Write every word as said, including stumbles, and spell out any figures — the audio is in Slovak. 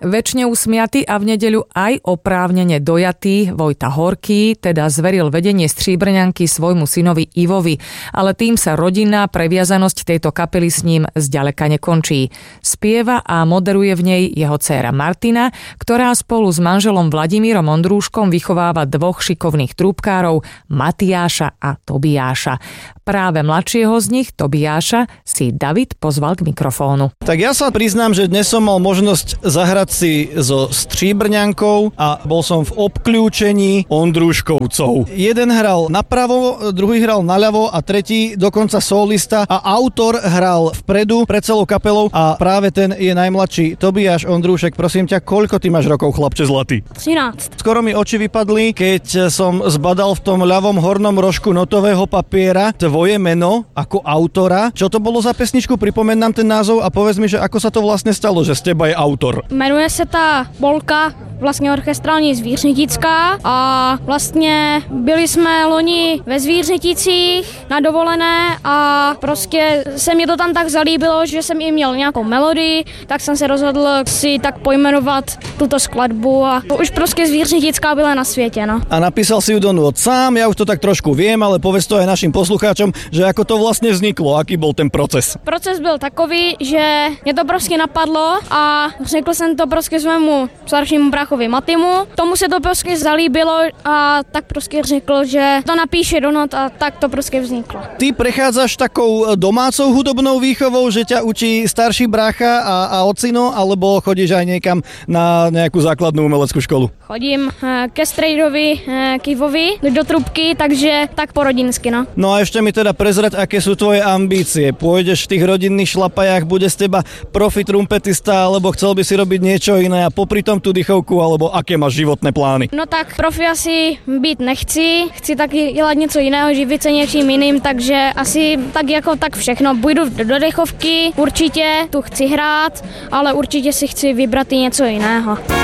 Večne usmiatý a v nedeľu aj oprávnene dojatý Vojta Horký teda zveril vedenie Stříbrňanky svojmu synovi Ivovi, ale tým sa rodinná previazanosť tejto kapely s ním zďaleka nekončí. Spieva a moderuje v nej jeho dcéra Martina, ktorá spolu s manželom Vladimírom Ondrúškom vychováva dvoch šikovných trúbkárov Matiáša a Tobiáša. Práve mladšieho z nich, Tobiáša, si David pozval k mikrofónu. Tak ja sa priznám, že dnes som mal možnosť zahrať si so Stříbrňankou a bol som v obkľúčení Ondrúškovcov. Jeden hral napravo, druhý hral naľavo a tretí dokonca solista a autor hral vpredu pred celou kapelou a práve ten je najmladší. Tobiáš Ondrúšek, prosím ťa, koľko ty máš rokov, chlapče zlatý? trinásť. Skoro mi oči vypadli, keď som zbadal v tom ľavom hornom rožku notového papiera tvoje meno ako autora. Čo to bolo za pesničku? Pripomeň nám ten názov a povedz mi, že ako sa to vlastne stalo, že z teba je autor. Jmenuje se ta polka vlastně orchestrální Zvířnitická a vlastně byli jsme loni ve Zvířniticích na dovolené a prostě se mi to tam tak zalíbilo, že jsem i měl nějakou melodii, tak jsem se rozhodl si tak pojmenovat tuto skladbu a už prostě Zvířnitická byla na světě, no. A napísal si ju do nôd sám, ja už to tak trošku viem, ale povedz to aj našim poslucháčom, že ako to vlastne vzniklo, aký bol ten proces. Proces byl takový, že mě to prostě napadlo a řekl jsem to prostě svému staršímu brachovi Matimu. Tomu se to prostě zalíbilo a tak prostě řekl, že to napíše do not a tak to prostě vzniklo. Ty prechádzaš takou domácou hudobnou výchovou, že ťa učí starší brácha a, a ocino, alebo chodíš aj niekam na nejakú základnú umeleckú školu? Chodím ke strejdovi, k Ivovi do trubky, takže tak porodinsky, no. No a ešte mi teda prezrať, aké sú tvoje ambície. Pôjdeš v tých rodinných šlapajách, bude z teba profi trumpetista, alebo chcel by si robiť niečo iné a popri tom tú dychovku, alebo aké máš životné plány? No tak profi asi být nechci, chci taky dělat něco jiného, živit se něčím jiným, takže asi tak jako tak všechno. Půjdu do dechovky, určitě tu chci hrát, ale určitě si chci vybrat i něco jiného.